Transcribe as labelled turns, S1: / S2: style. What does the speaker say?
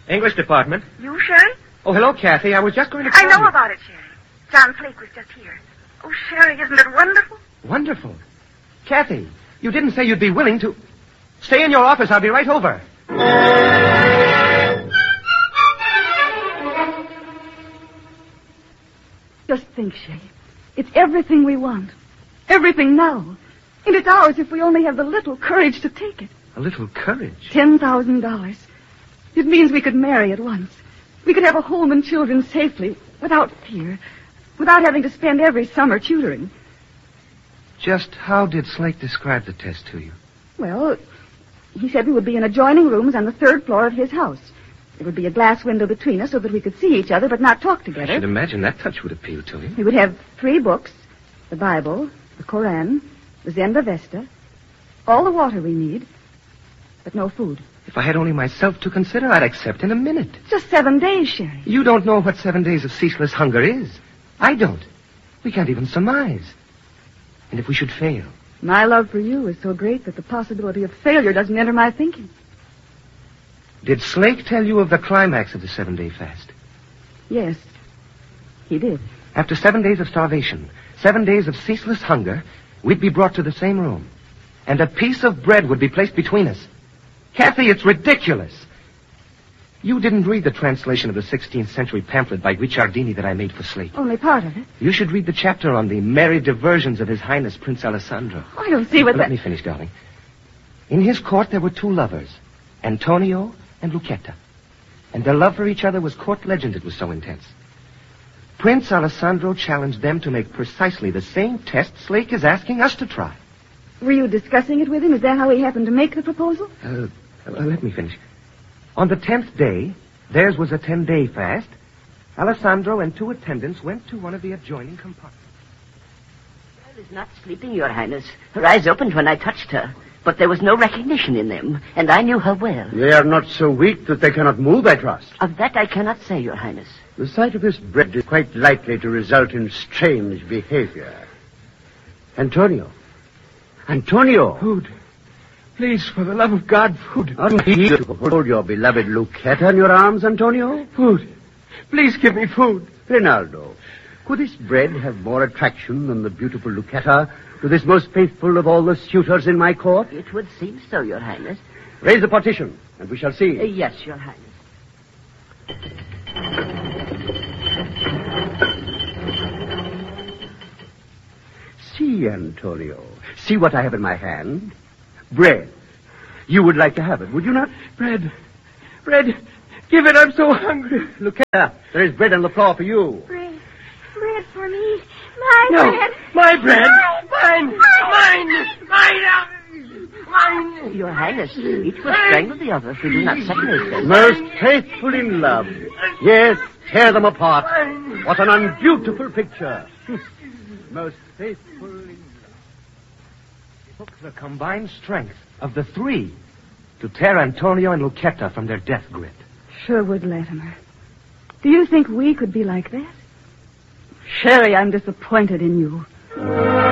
S1: English department.
S2: You, Sherry?
S1: Oh, hello, Kathy. I was just going to
S2: I
S1: call
S2: know
S1: you.
S2: about it, Sherry. John Flake was just here. Oh, Sherry, isn't it wonderful?
S1: Wonderful. Kathy, you didn't say you'd be willing to... Stay in your office. I'll be right over.
S3: Just think, Shay. It's everything we want. Everything now. And it's ours if we only have the little courage to take it.
S1: A little courage.
S3: $10,000. It means we could marry at once. We could have a home and children safely, without fear, without having to spend every summer tutoring.
S1: Just how did Slake describe the test to you?
S3: Well, he said we would be in adjoining rooms on the third floor of his house. There would be a glass window between us so that we could see each other but not talk
S1: I
S3: together.
S1: should imagine that touch would appeal to him.
S3: We would have 3 books, the Bible, the Koran, the Zend-Avesta, all the water we need, but no food.
S1: If I had only myself to consider, I'd accept in a minute.
S3: Just 7 days, Sherry.
S1: You don't know what 7 days of ceaseless hunger is. I don't. We can't even surmise. And if we should fail?
S3: My love for you is so great that the possibility of failure doesn't enter my thinking.
S1: Did Slake tell you of the climax of the 7-day fast?
S3: Yes, he did.
S1: After 7 days of starvation, 7 days of ceaseless hunger, we'd be brought to the same room. And a piece of bread would be placed between us. Kathy, it's ridiculous. You didn't read the translation of the 16th century pamphlet by Guicciardini that I made for Slake.
S3: Only part of it.
S1: You should read the chapter on the merry diversions of His Highness Prince Alessandro.
S3: I don't see what
S1: Let me finish, darling. In his court, there were 2 lovers, Antonio and Lucchetta. And their love for each other was court legend, it was so intense. Prince Alessandro challenged them to make precisely the same test Slake is asking us to try.
S3: Were you discussing it with him? Is that how he happened to make the proposal?
S1: Let me finish. On the 10th day, theirs was a 10-day fast. Alessandro and 2 attendants went to one of the adjoining compartments.
S4: I was not sleeping, Your Highness. Her eyes opened when I touched her, but there was no recognition in them, and I knew her well.
S5: They are not so weak that they cannot move, I trust.
S4: Of that I cannot say, Your Highness.
S5: The sight of this bread is quite likely to result in strange behavior. Antonio.
S1: Food. Please, for the love of God, food.
S5: Aren't you to hold your beloved Lucchetta in your arms, Antonio?
S1: Food. Please give me food.
S5: Rinaldo, could this bread have more attraction than the beautiful Lucchetta to this most faithful of all the suitors in my court?
S4: It would seem so, Your Highness.
S5: Raise the partition, and we shall see.
S4: Yes, Your Highness.
S5: See, Antonio. See what I have in my hand. Bread. You would like to have it, would you not?
S1: Bread. Give it, I'm so hungry.
S5: Lucchetta, there is bread on the floor for you.
S2: Bread for me. My
S1: No,
S2: bread.
S1: my bread. Mine.
S4: Your Highness, each will strangle the other if we do not separate them.
S5: Most faithful in love. Yes, tear them apart. What an unbeautiful picture. Most faithful in love.
S1: It took the combined strength of the 3 to tear Antonio and Lucchetta from their death grip.
S3: Sure would, Latimer. Do you think we could be like that? Sherry, I'm disappointed in you.